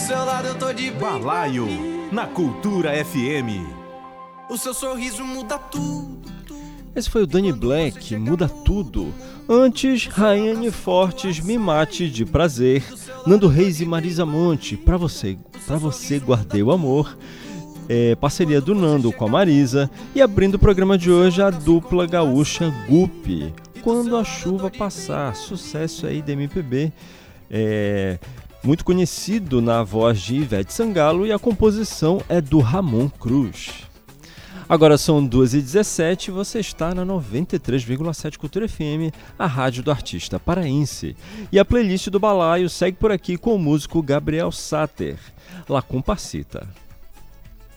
seu lado eu tô de bem. Balaio, na Cultura FM. O seu sorriso muda tudo. Esse foi o Danny Black, Muda Tudo. Antes, Raiane Fortes, Me Mate de Prazer. Nando Reis e Marisa Monte, Pra Você Guardei o Amor. Parceria do Nando com a Marisa. E abrindo o programa de hoje, a dupla gaúcha Gupi, Quando a Chuva Passar. Sucesso aí da MPB. Muito conhecido na voz de Ivete Sangalo, e a composição é do Ramon Cruz. Agora são 2h17 e você está na 93,7 Cultura FM, a rádio do artista paraense. E a playlist do Balaio segue por aqui com o músico Gabriel Sater, La Comparsita.